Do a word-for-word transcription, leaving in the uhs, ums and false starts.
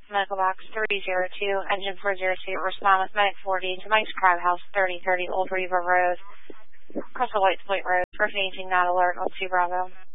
Medical Box three zero two, Engine four zero two, respond with Medic forty to Mike's Crab House, thirty thirty Old River Road, Crystal White Split Road, for fainting, not alert, on two Bravo.